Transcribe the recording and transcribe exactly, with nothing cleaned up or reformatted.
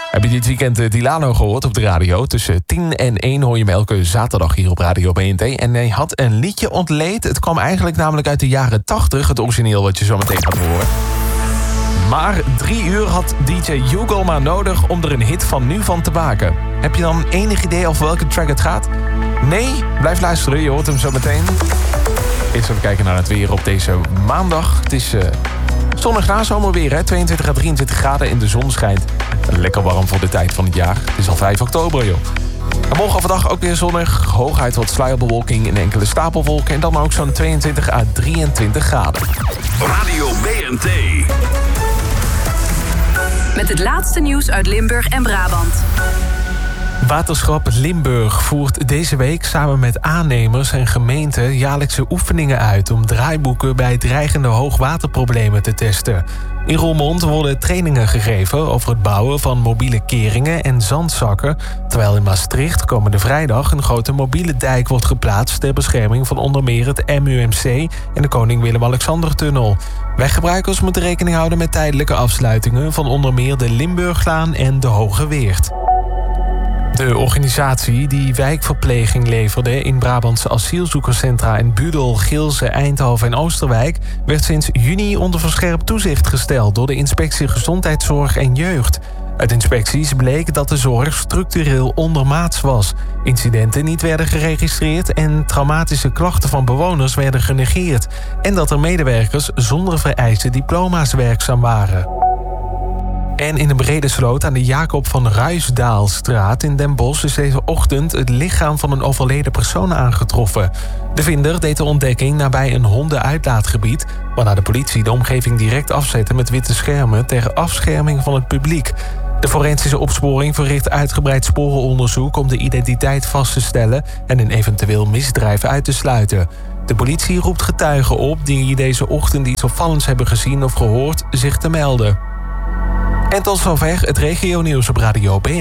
Heb je dit weekend uh, Dilano gehoord op de radio? Tussen tien en één hoor je hem elke zaterdag hier op Radio B N T. En hij had een liedje ontleed. Het kwam eigenlijk namelijk uit de jaren tachtig. Het origineel wat je zo meteen gaat horen. Maar drie uur had D J Hugo maar nodig om er een hit van nu van te maken. Heb je dan enig idee over welke track het gaat? Nee? Blijf luisteren, je hoort hem zo meteen. Eerst even kijken naar het weer op deze maandag. Het is uh, zonnig nazomerweer, hè? tweeëntwintig à drieëntwintig graden en de zon schijnt. Lekker warm voor de tijd van het jaar. Het is al vijf oktober, joh. En morgen overdag ook weer zonnig. Hooguit wat sluierbewolking en enkele stapelwolken. En dan ook zo'n tweeëntwintig à drieëntwintig graden. Radio B N T. Met het laatste nieuws uit Limburg en Brabant. Waterschap Limburg voert deze week samen met aannemers en gemeenten jaarlijkse oefeningen uit om draaiboeken bij dreigende hoogwaterproblemen te testen. In Roermond worden trainingen gegeven over het bouwen van mobiele keringen en zandzakken, terwijl in Maastricht komende vrijdag een grote mobiele dijk wordt geplaatst ter bescherming van onder meer het M U M C en de Koning Willem-Alexander-tunnel. Weggebruikers moeten rekening houden met tijdelijke afsluitingen van onder meer de Limburglaan en de Hoge Weert. De organisatie die wijkverpleging leverde in Brabantse asielzoekerscentra in Budel, Gilze, Eindhoven en Oosterwijk werd sinds juni onder verscherpt toezicht gesteld door de Inspectie Gezondheidszorg en Jeugd. Uit inspecties bleek dat de zorg structureel ondermaats was. Incidenten niet werden geregistreerd en traumatische klachten van bewoners werden genegeerd. En dat er medewerkers zonder vereiste diploma's werkzaam waren. En in een brede sloot aan de Jacob van Ruisdaalstraat in Den Bosch is deze ochtend het lichaam van een overleden persoon aangetroffen. De vinder deed de ontdekking nabij een hondenuitlaatgebied, waarna de politie de omgeving direct afzette met witte schermen ter afscherming van het publiek. De forensische opsporing verricht uitgebreid sporenonderzoek om de identiteit vast te stellen en een eventueel misdrijf uit te sluiten. De politie roept getuigen op die deze ochtend iets opvallends hebben gezien of gehoord zich te melden. En tot zover het regionieuws op Radio B.